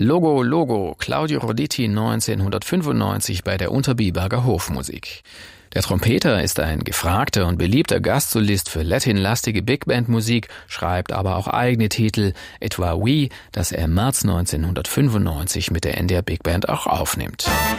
Logo, Logo, Claudio Roditi 1995 bei der Unterbiberger Hofmusik. Der Trompeter ist ein gefragter und beliebter Gastsolist für Latin-lastige Big-Band-Musik, schreibt aber auch eigene Titel, etwa We, das er im März 1995 mit der NDR Big Band auch aufnimmt.